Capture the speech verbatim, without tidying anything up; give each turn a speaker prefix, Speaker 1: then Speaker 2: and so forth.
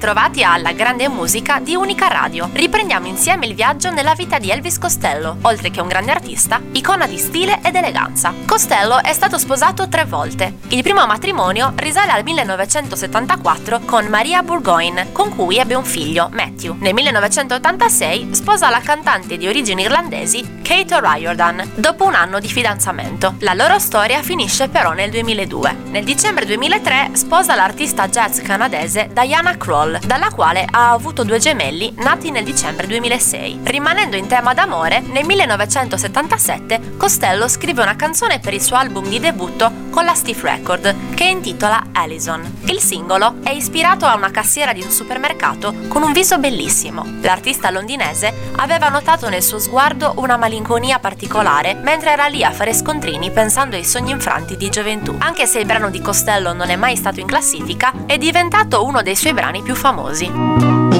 Speaker 1: ritrovati alla grande musica di Unica Radio. Riprendiamo insieme il viaggio nella vita di Elvis Costello, oltre che un grande artista, icona di stile ed eleganza. Costello è stato sposato tre volte. Il primo matrimonio risale al millenovecentosettantaquattro con Maria Burgoyne, con cui ebbe un figlio, Matthew. Nel millenovecentottantasei sposa la cantante di origini irlandesi Kate O'Riordan, dopo un anno di fidanzamento. La loro storia finisce però nel duemiladue. Nel dicembre duemilatré sposa l'artista jazz canadese Diana Krall, dalla quale ha avuto due gemelli nati nel dicembre duemilasei. Rimanendo in tema d'amore, nel millenovecentosettantasette Costello scrive una canzone per il suo album di debutto con la Stiff Record, che intitola Allison. Il singolo è ispirato a una cassiera di un supermercato con un viso bellissimo. L'artista londinese aveva notato nel suo sguardo una malinconia particolare mentre era lì a fare scontrini pensando ai sogni infranti di gioventù. Anche se il brano di Costello non è mai stato in classifica, è diventato uno dei suoi brani più famosi.